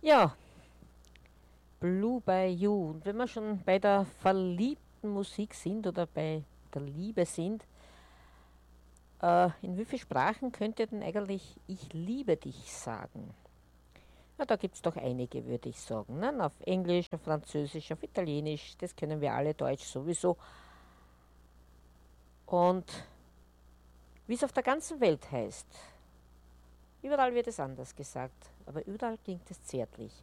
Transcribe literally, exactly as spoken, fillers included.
Ja, Blue by You. Und wenn wir schon bei der verliebten Musik sind oder bei der Liebe sind, äh, in wie vielen Sprachen könnt ihr denn eigentlich Ich liebe dich sagen? Na, da gibt es doch einige, würde ich sagen. Ne? Auf Englisch, auf Französisch, auf Italienisch, das können wir alle, Deutsch sowieso. Und wie es auf der ganzen Welt heißt, überall wird es anders gesagt, aber überall klingt es zärtlich.